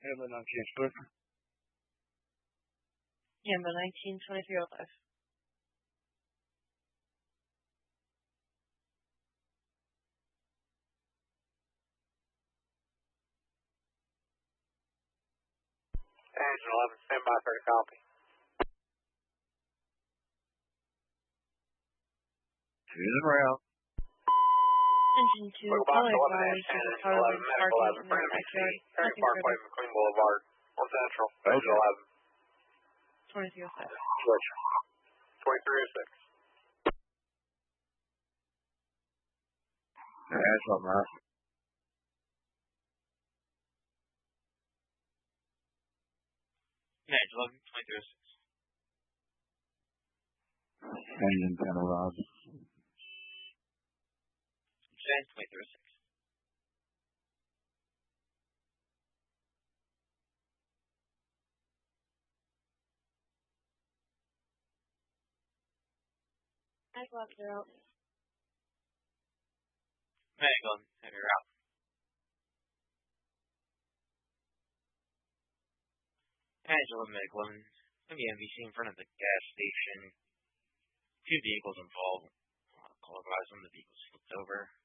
Hamlet 19 Swift. Hamlet 19 2305. Engine 11, stand by for the copy. Using rail. Engine 2, call advised, power line parking in the backyard. Area Parkway, McQueen Boulevard, on Central. Engine 11. 2305. Switch. 2306. That's something else. Engine 11, 2306. Engine 10 Rob. Engine 2306. Mag 11, you're out. Mag 11, you're out. Engine 11, Mag 11. Going to be MVC in front of the gas station. 2 vehicles involved. Call advised when the vehicle flipped over.